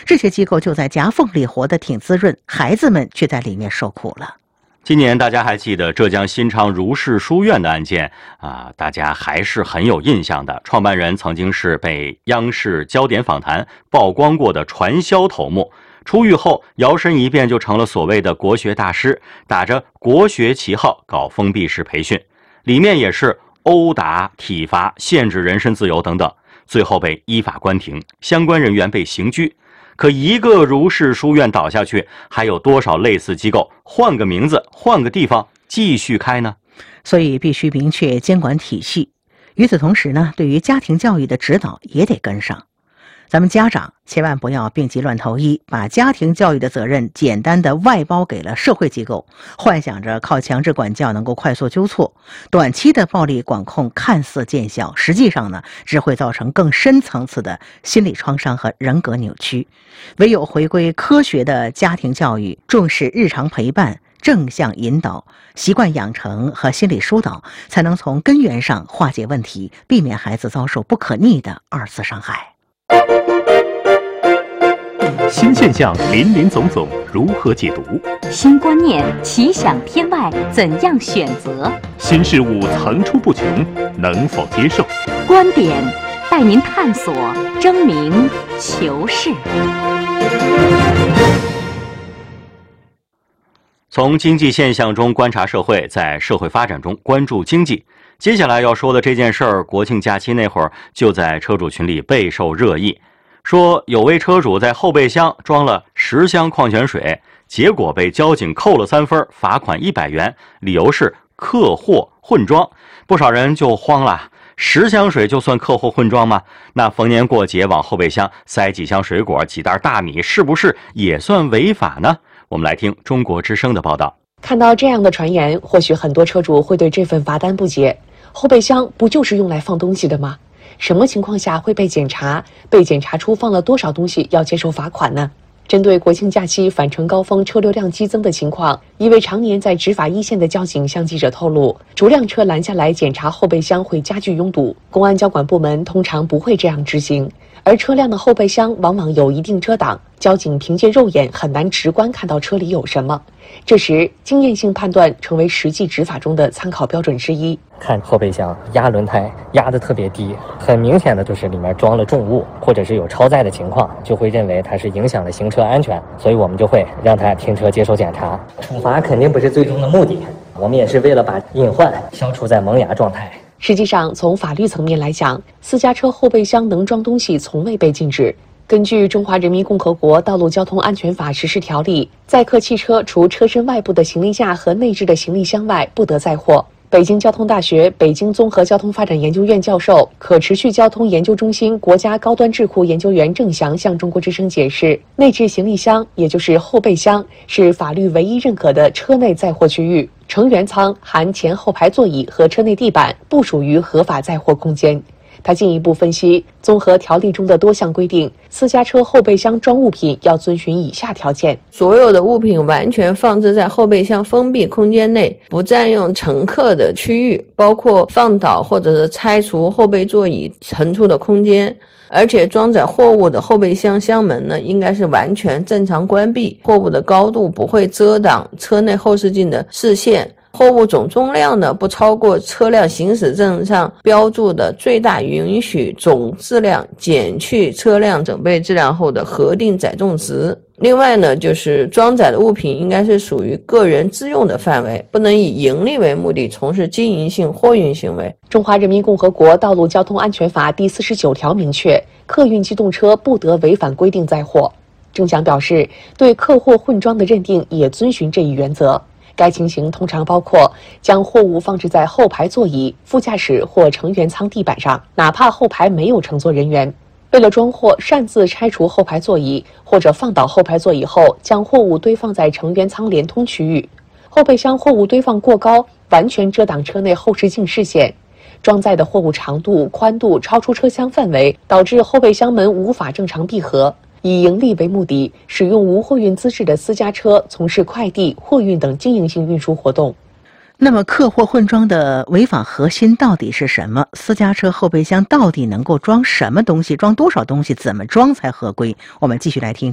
这些机构就在夹缝里活得挺滋润，孩子们却在里面受苦了。 今年大家还记得浙江新昌如是书院的案件大家还是很有印象的。创办人曾经是被央视焦点访谈曝光过的传销头目，出狱后摇身一变就成了所谓的国学大师，打着国学旗号搞封闭式培训，里面也是殴打、体罚、限制人身自由等等，最后被依法关停，相关人员被刑拘。可一个如是书院倒下去，还有多少类似机构换个名字换个地方继续开呢？ 所以必须明确监管体系。与此同时呢，对于家庭教育的指导也得跟上。咱们家长千万不要病急乱投医，把家庭教育的责任简单的外包给了社会机构，幻想着靠强制管教能够快速纠错。短期的暴力管控看似见效，实际上呢，只会造成更深层次的心理创伤和人格扭曲。唯有回归科学的家庭教育，重视日常陪伴、正向引导、习惯养成和心理疏导，才能从根源上化解问题，避免孩子遭受不可逆的二次伤害。 新现象林林总总，如何解读？ 新观念奇想天外，怎样选择？ 新事物层出不穷，能否接受？ 观点带您探索，争名求是。 从经济现象中观察社会，在社会发展中关注经济。接下来要说的这件事儿，国庆假期那会儿就在车主群里备受热议。说有位车主在后备箱装了10箱矿泉水，结果被交警扣了3分，罚款100元，理由是客货混装。不少人就慌了，10箱水就算客货混装吗？那逢年过节往后备箱塞几箱水果、几袋大米，是不是也算违法呢？我们来听中国之声的报道。 看到这样的传言，或许很多车主会对这份罚单不解。后备箱不就是用来放东西的吗？什么情况下会被检查？被检查出放了多少东西要接受罚款呢？针对国庆假期返程高峰车流量激增的情况，一位常年在执法一线的交警向记者透露，逐辆车拦下来检查后备箱会加剧拥堵，公安交管部门通常不会这样执行，而车辆的后备箱往往有一定遮挡，交警凭借肉眼很难直观看到车里有什么。这时，经验性判断成为实际执法中的参考标准之一。 看后备箱压轮胎压得特别低，很明显的就是里面装了重物，或者是有超载的情况，就会认为它是影响了行车安全，所以我们就会让它停车接受检查。处罚肯定不是最终的目的，我们也是为了把隐患消除在萌芽状态。 实际上，从法律层面来讲，私家车后备箱能装东西从未被禁止。根据《中华人民共和国道路交通安全法实施条例》，载客汽车除车身外部的行李架和内置的行李箱外，不得载货。北京交通大学北京综合交通发展研究院教授、可持续交通研究中心国家高端智库研究员郑翔向中国之声解释，内置行李箱，也就是后备箱，是法律唯一认可的车内载货区域，成员舱含前后排座椅和车内地板不属于合法载货空间。他进一步分析，综合条例中的多项规定，私家车后备箱装物品要遵循以下条件： 所有的物品完全放置在后备箱封闭空间内，不占用乘客的区域，包括放倒或者是拆除后备座椅腾出的空间。而且装载货物的后备箱箱门呢，应该是完全正常关闭，货物的高度不会遮挡车内后视镜的视线。货物总重量呢，不超过车辆行驶证上标注的最大允许总质量减去车辆整备质量后的核定载重值。另外呢，就是装载的物品应该是属于个人自用的范围，不能以盈利为目的从事经营性货运行为。 中华人民共和国道路交通安全法第49条明确，客运机动车不得违反规定载货。郑翔表示，对客货混装的认定也遵循这一原则。该情形通常包括将货物放置在后排座椅、副驾驶或成员舱地板上，哪怕后排没有乘坐人员。为了装货，擅自拆除后排座椅，或者放倒后排座椅后将货物堆放在成员舱连通区域。后备箱货物堆放过高，完全遮挡车内后视镜视线。装载的货物长度、宽度超出车厢范围，导致后备箱门无法正常闭合。以盈利为目的，使用无货运资质的私家车从事快递、货运等经营性运输活动。 那么客货混装的违法核心到底是什么？私家车后备箱到底能够装什么东西？装多少东西？怎么装才合规？我们继续来听